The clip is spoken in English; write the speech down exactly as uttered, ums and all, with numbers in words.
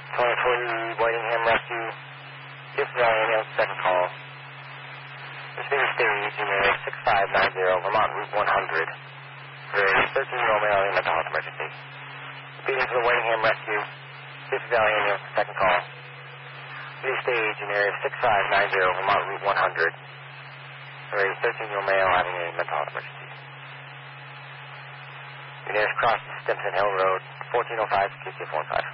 twenty-four Whitingham Rescue, Fifth Valley Ambulance, second call. Receiving stage in area six five nine zero, Vermont Route one hundred. For a thirteen-year-old male in mental health emergency. Repeating to the Whitingham Rescue, Fifth Valley Ambulance, second call. Receiving stage in area six five nine zero, Vermont Route one hundred. For a thirteen-year-old male having a mental health emergency. The nearest cross is Stimson Hill Road, fourteen oh five, Q C F one five.